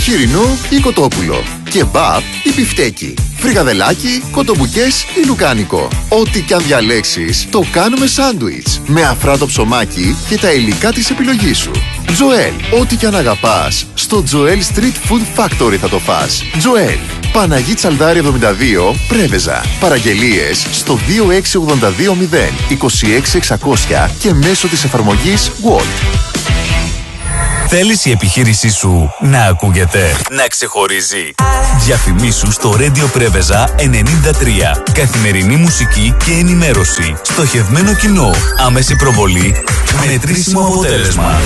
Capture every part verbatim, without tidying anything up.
χοιρινό ή κοτόπουλο, κεμπάπ ή μπιφτέκι, φρικαδελάκι, κοτομπουκές ή λουκάνικο. Ό,τι κι αν διαλέξεις, το κάνουμε σάντουιτς με αφράτο ψωμάκι και τα υλικά της επιλογής σου. Τζοέλ, ό,τι κι αν αγαπάς, στο Τζοέλ Street Food Factory θα το φας. Τζοέλ, Παναγί Τσαλδάρη εβδομήντα δύο, Πρέβεζα. Παραγγελίες στο δύο έξι ογδόντα δύο μηδέν είκοσι έξι εξακόσια και μέσω της εφαρμογής Walt. Θέλεις η επιχείρησή σου να ακούγεται, να ξεχωρίζει? Διαφημίσου στο Radio Πρέβεζα ενενήντα τρία. Καθημερινή μουσική και ενημέρωση. Στοχευμένο κοινό. Άμεση προβολή. Μετρήσιμο αποτέλεσμα.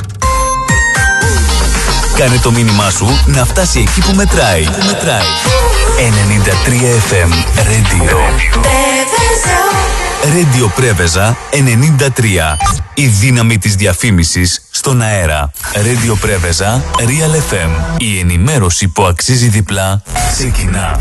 Κάνε το μήνυμά σου να φτάσει εκεί που μετράει. Που μετράει. ενενήντα τρία εφ εμ Radio. Radio Πρέβεζα ενενήντα τρία. Η δύναμη της διαφήμισης στον αέρα. Radio Πρέβεζα Real εφ εμ. Η ενημέρωση που αξίζει διπλά ξεκινά.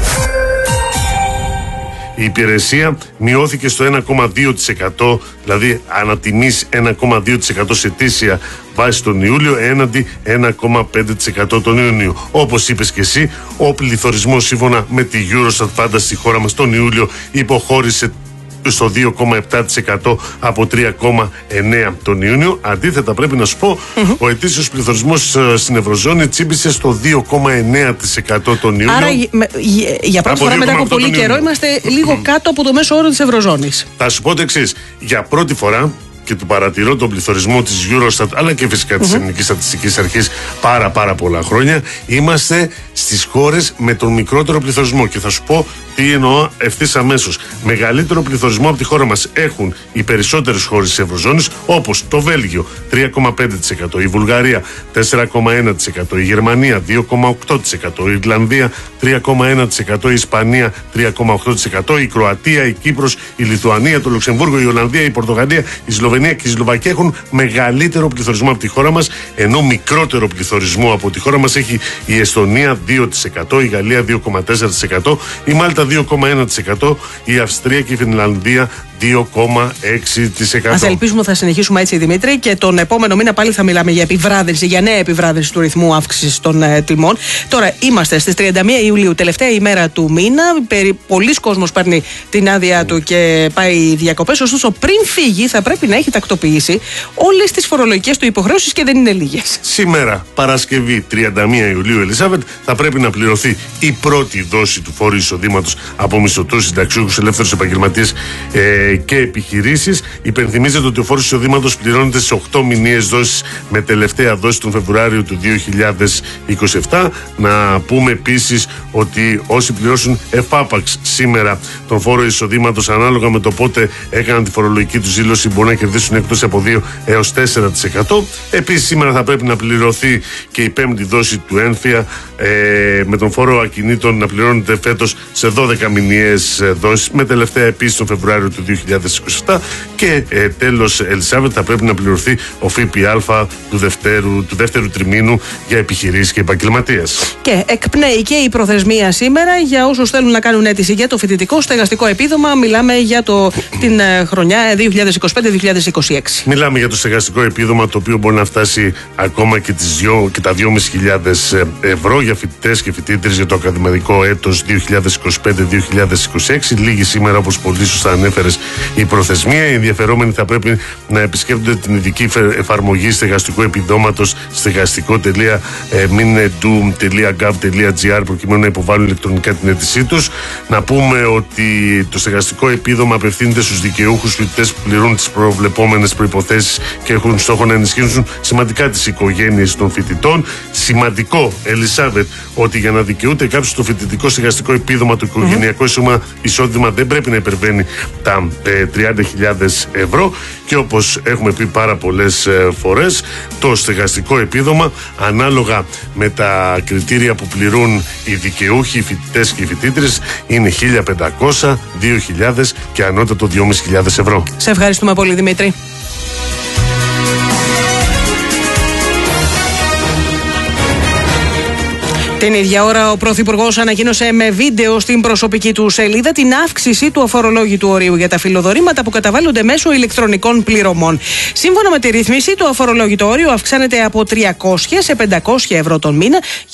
Η υπηρεσία μειώθηκε στο ένα κόμμα δύο τοις εκατό, δηλαδή ανατιμής ένα κόμμα δύο τοις εκατό σε ετήσια βάση τον Ιούλιο έναντι ένα κόμμα πέντε τοις εκατό τον Ιούνιο. Όπως είπες και εσύ, ο πληθωρισμός σύμφωνα με τη Eurostat πάντα στη χώρα μας τον Ιούλιο υποχώρησε στο δύο κόμμα επτά τοις εκατό από τρία κόμμα εννέα τοις εκατό τον Ιούνιο. Αντίθετα, πρέπει να σου πω, mm-hmm. ο ετήσιος πληθωρισμός στην Ευρωζώνη τσίμπησε στο δύο κόμμα εννέα τοις εκατό τον Ιούνιο. Άρα, με, για πρώτη φορά μετά από πολύ καιρό, είμαστε λίγο κάτω από το μέσο όρο της Ευρωζώνης. Θα σου πω το εξής. Για πρώτη φορά, και του παρατηρώ τον πληθωρισμό της Eurostat αλλά και φυσικά της mm-hmm. Ελληνικής Στατιστικής Αρχής πάρα πάρα πολλά χρόνια, είμαστε στις χώρες με τον μικρότερο πληθωρισμό και θα σου πω τι εννοώ ευθύς αμέσως. Μεγαλύτερο πληθωρισμό από τη χώρα μας έχουν οι περισσότερες χώρες της Ευρωζώνης, όπως το Βέλγιο τρία κόμμα πέντε τοις εκατό, η Βουλγαρία τέσσερα κόμμα ένα τοις εκατό, η Γερμανία δύο κόμμα οκτώ τοις εκατό, η Ιρλανδία τρία κόμμα ένα τοις εκατό, η Ισπανία τρία κόμμα οκτώ τοις εκατό, η Κροατία, η Κύπρος, η Λιθουανία, το Λουξεμβούργο, η Ολλανδία, η Πορτογαλία, η Σλοβενία και η Σλοβακία έχουν μεγαλύτερο πληθωρισμό από τη χώρα μας, ενώ μικρότερο πληθωρισμό από τη χώρα μας έχει η Εστονία δύο τοις εκατό, η Γαλλία δύο κόμμα τέσσερα τοις εκατό, η Μάλτα δύο κόμμα ένα τοις εκατό, η Αυστρία και η Φινλανδία δύο κόμμα έξι τοις εκατό. Ας ελπίσουμε θα συνεχίσουμε έτσι, Δημήτρη, και τον επόμενο μήνα πάλι θα μιλάμε για επιβράδυνση, για νέα επιβράδυνση του ρυθμού αύξησης των ε, τιμών. Τώρα είμαστε στις τριάντα μία Ιουλίου, τελευταία ημέρα του μήνα. Περι, πολλοί κόσμος παίρνει την άδεια mm. του και πάει διακοπές. Ωστόσο, πριν φύγει, θα πρέπει να έχει τακτοποιήσει όλες τις φορολογικές του υποχρεώσεις και δεν είναι λίγες. Σήμερα, Παρασκευή τριάντα μία Ιουλίου, Ελισάβετ, θα πρέπει να πληρωθεί η πρώτη δόση του φόρου εισοδήματος από μισθωτούς, συνταξιούχους, ελεύθερους επαγγελματίες ε, και επιχειρήσεις. Υπενθυμίζεται ότι ο φόρος εισοδήματος πληρώνεται σε οκτώ μηνιαίες δόσεις με τελευταία δόση τον Φεβρουάριο του δύο χιλιάδες είκοσι επτά. Να πούμε επίσης ότι όσοι πληρώσουν εφάπαξ σήμερα τον φόρο εισοδήματος ανάλογα με το πότε έκαναν τη φορολογική του δήλωση μπορούν να κερδίσουν έκπτωση από δύο έως τέσσερα τοις εκατό. Επίσης σήμερα θα πρέπει να πληρωθεί και η πέμπτη δόση του ένφια ε, με τον φόρο ακινήτων να πληρώνεται φέτος σε δώδεκα μηνιαίες δόσεις με τελευταία επίσης τον Φεβρουάριο του δύο χιλιάδες είκοσι επτά και ε, τέλος, Ελισάβετ, θα πρέπει να πληρωθεί ο ΦΠΑ του δεύτερου, του δεύτερου τριμήνου για επιχειρήσεις και επαγγελματίες. Και εκπνέει και η προθεσμία σήμερα για όσους θέλουν να κάνουν αίτηση για το φοιτητικό στεγαστικό επίδομα. Μιλάμε για το, την ε, χρονιά δύο χιλιάδες είκοσι πέντε δύο χιλιάδες είκοσι έξι. Μιλάμε για το στεγαστικό επίδομα, το οποίο μπορεί να φτάσει ακόμα και, τις δυο, και τα δυόμισι χιλιάδες ευρώ για φοιτητές και φοιτήτρες για το ακαδημαϊκό έτος δύο χιλιάδες είκοσι πέντε δύο χιλιάδες είκοσι έξι. Λίγη σήμερα, όπως πολύ σωστά ανέφερες, η προθεσμία. Οι ενδιαφερόμενοι θα πρέπει να επισκέπτονται την ειδική εφαρμογή στεγαστικού επιδόματος στεγαστικό τελεία minedu τελεία gov τελεία gr προκειμένου να υποβάλουν ηλεκτρονικά την αίτησή τους. Να πούμε ότι το στεγαστικό επίδομα απευθύνεται στους δικαιούχους φοιτητές που πληρούν τις προβλεπόμενες προϋποθέσεις και έχουν στόχο να ενισχύσουν σημαντικά τις οικογένειες των φοιτητών. Σημαντικό, Ελισάβετ, ότι για να δικαιούται κάποιος το φοιτητικό στεγαστικό επίδομα, το οικογενειακό mm-hmm. εισόδημα δεν πρέπει να υπερβαίνει τα ε, τριάντα χιλιάδες ευρώ και όπως έχουμε πει πάρα πολλές ε, φορές, το στεγαστικό επίδομα ανάλογα με τα κριτήρια που πληρούν οι δικαιούχοι, οι φοιτητές και οι φοιτήτρες είναι χίλια πεντακόσια, δύο χιλιάδες και ανώτατο δυόμισι χιλιάδες ευρώ. Σε ευχαριστούμε πολύ, Δημήτρη. Την ίδια ώρα ο Πρωθυπουργός ανακοίνωσε με βίντεο στην προσωπική του σελίδα την αύξηση του αφορολόγητου ορίου για τα φιλοδορήματα που καταβάλλονται μέσω ηλεκτρονικών πληρωμών. Σύμφωνα με τη ρύθμιση, το αφορολόγητο όριο αυξάνεται από τριακόσια σε πεντακόσια ευρώ τον μήνα